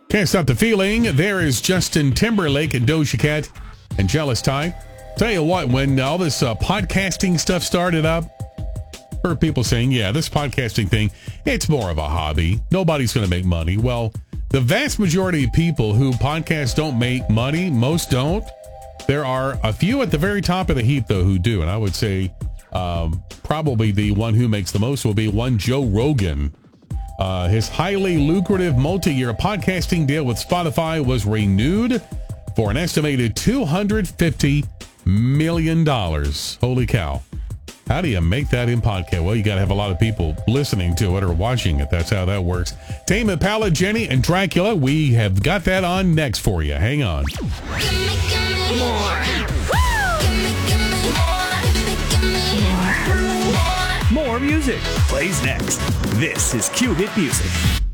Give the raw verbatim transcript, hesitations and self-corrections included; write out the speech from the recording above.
Can't stop the feeling. There is Justin Timberlake and Doja Cat and Jealous Ty. Tell you what, when all this uh, podcasting stuff started up, heard people saying, yeah, this podcasting thing, it's more of a hobby. Nobody's going to make money. Well, the vast majority of people who podcast don't make money, most don't. There are a few at the very top of the heap, though, who do. And I would say um, probably the one who makes the most will be one Joe Rogan. Uh, his highly lucrative multi-year podcasting deal with Spotify was renewed for an estimated two hundred fifty million dollars. Holy cow. How do you make that in podcast? Well, you got to have a lot of people listening to it or watching it. That's how that works. Tame Impala, Jenny, and Dracula, we have got that on next for you. Hang on. More music plays next. This is Q Hit Music.